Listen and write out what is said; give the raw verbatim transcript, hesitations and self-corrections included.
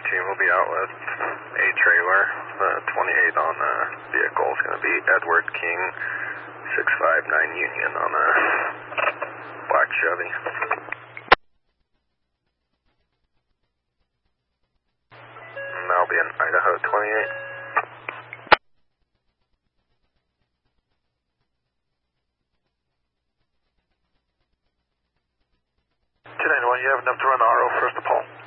team will be out with a trailer. The twenty-eight on the vehicle is going to be Edward King, six five nine Union on a black Chevy. And that'll be an Idaho twenty-eight. ten ninety-one, you have enough to run R O first to Paul.